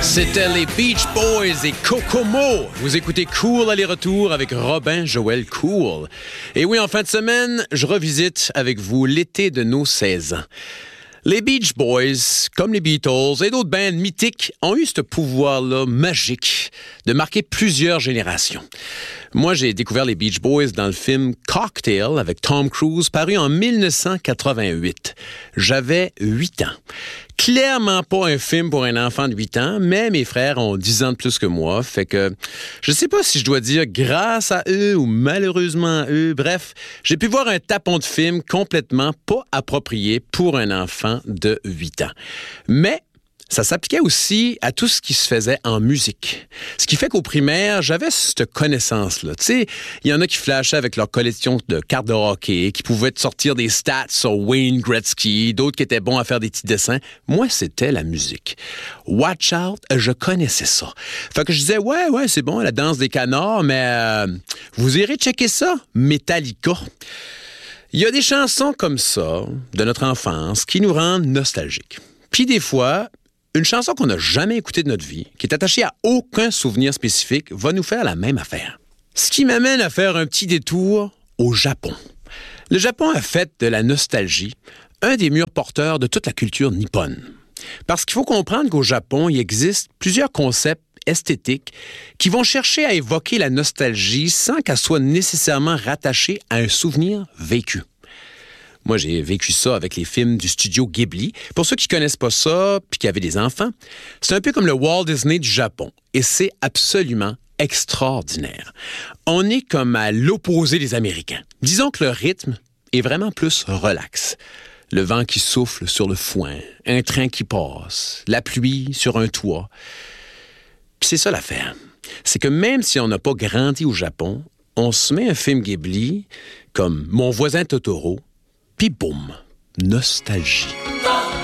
C'était les Beach Boys et Kokomo. Vous écoutez Cool aller-retour avec Robin Joël Cool. Et oui, en fin de semaine, je revisite avec vous l'été de nos 16 ans. Les Beach Boys, comme les Beatles et d'autres bands mythiques, ont eu ce pouvoir-là magique de marquer plusieurs générations. Moi, j'ai découvert les Beach Boys dans le film Cocktail avec Tom Cruise, paru en 1988. J'avais 8 ans. Clairement pas un film pour un enfant de 8 ans, mais mes frères ont 10 ans de plus que moi, fait que je sais pas si je dois dire grâce à eux ou malheureusement à eux. Bref, j'ai pu voir un tapon de film complètement pas approprié pour un enfant de 8 ans. Mais ça s'appliquait aussi à tout ce qui se faisait en musique. Ce qui fait qu'au primaire, j'avais cette connaissance-là. Tu sais, il y en a qui flashaient avec leur collection de cartes de hockey, qui pouvaient te sortir des stats sur Wayne Gretzky, d'autres qui étaient bons à faire des petits dessins. Moi, c'était la musique. Watch Out, je connaissais ça. Fait que je disais, ouais, c'est bon, la danse des canards, mais vous irez checker ça, Metallica. Il y a des chansons comme ça, de notre enfance, qui nous rendent nostalgiques. Puis des fois, une chanson qu'on n'a jamais écoutée de notre vie, qui est attachée à aucun souvenir spécifique, va nous faire la même affaire. Ce qui m'amène à faire un petit détour au Japon. Le Japon a fait de la nostalgie un des murs porteurs de toute la culture nippone. Parce qu'il faut comprendre qu'au Japon, il existe plusieurs concepts esthétiques qui vont chercher à évoquer la nostalgie sans qu'elle soit nécessairement rattachée à un souvenir vécu. Moi, j'ai vécu ça avec les films du studio Ghibli. Pour ceux qui connaissent pas ça, puis qui avaient des enfants, c'est un peu comme le Walt Disney du Japon. Et c'est absolument extraordinaire. On est comme à l'opposé des Américains. Disons que le rythme est vraiment plus relax. Le vent qui souffle sur le foin, un train qui passe, la pluie sur un toit. Puis c'est ça l'affaire. C'est que même si on n'a pas grandi au Japon, on se met un film Ghibli comme Mon voisin Totoro, puis boum, nostalgie.